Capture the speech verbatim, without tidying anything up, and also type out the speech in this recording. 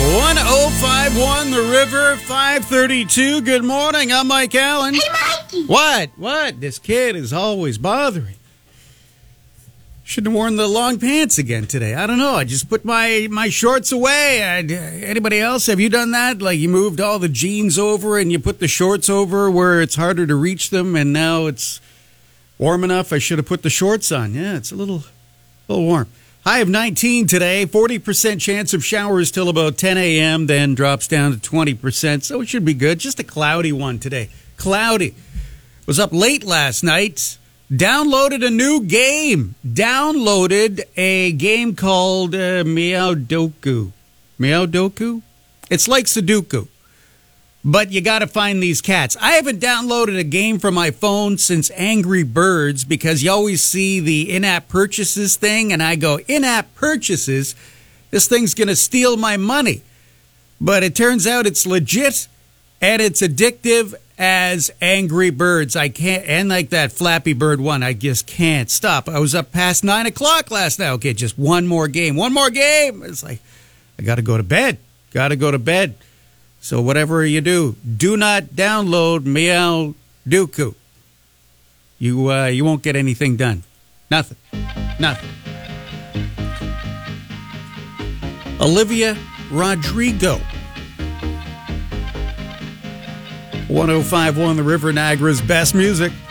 one oh five one The River, five thirty-two. Good morning. I'm Mike Allen. Hey, Mikey. What? What? This kid is always bothering. Should have worn the long pants again today. I don't know. I just put my, my shorts away. I, anybody else? Have you done that? Like you moved all the jeans over and you put the shorts over where it's harder to reach them, and now it's warm enough. I should have put the shorts on. Yeah, it's a little, a little warm. High of nineteen today, forty percent chance of showers till about ten a.m., then drops down to twenty percent, so it should be good. Just a cloudy one today. Cloudy. Was up late last night. Downloaded a new game. Downloaded a game called uh, Meowdoku. Meowdoku? It's like Sudoku. But you got to find these cats. I haven't downloaded a game from my phone since Angry Birds because you always see the in-app purchases thing, and I go, in-app purchases? This thing's going to steal my money. But it turns out it's legit, and it's addictive as Angry Birds. I can't, and like that Flappy Bird one, I just can't stop. I was up past nine o'clock last night. Okay, just one more game. One more game. It's like, I got to go to bed. Got to go to bed. So whatever you do, do not download Meowdoku. You uh, you won't get anything done. Nothing. Nothing. Olivia Rodrigo. one oh five one The River, Niagara's best music.